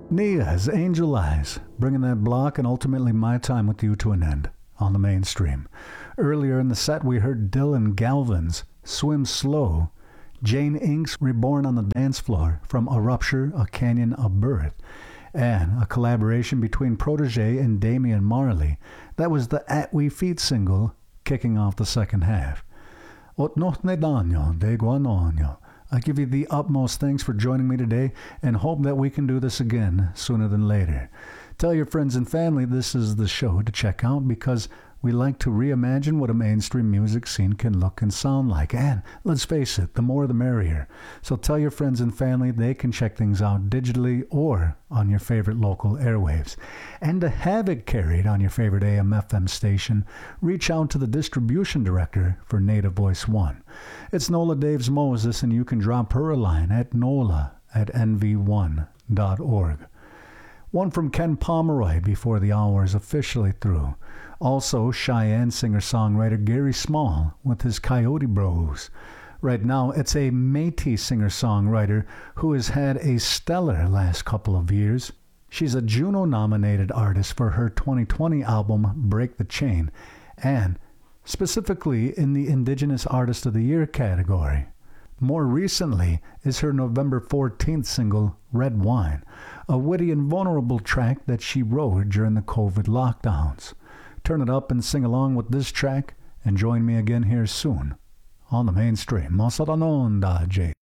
Nia's Angel Eyes, bringing that block and ultimately my time with you to an end on the mainstream. Earlier in the set, we heard Dylan Galvin's Swim Slow, Jane Ink's Reborn on the Dance Floor from A Rupture, A Canyon, A Birth, and a collaboration between Protege and Damian Marley. That was the At We Feet single, kicking off the second half. Ot not ne daño de guanoño. I give you the utmost thanks for joining me today and hope that we can do this again sooner than later. Tell your friends and family this is the show to check out because we like to reimagine what a mainstream music scene can look and sound like. And let's face it, the more the merrier. So tell your friends and family they can check things out digitally or on your favorite local airwaves. And to have it carried on your favorite AM/FM station, reach out to the distribution director for Native Voice One. It's Nola Daves Moses, and you can drop her a line at nola@nv1.org. One from Ken Pomeroy before the hour is officially through. Also, Cheyenne singer-songwriter Gary Small with his Coyote Bros. Right now, it's a Métis singer-songwriter who has had a stellar last couple of years. She's a Juno-nominated artist for her 2020 album Break the Chain, and specifically in the Indigenous Artist of the Year category. More recently is her November 14th single, Red Wine, a witty and vulnerable track that she wrote during the COVID lockdowns. Turn it up and sing along with this track, and join me again here soon on the mainstream. Masaranonda J.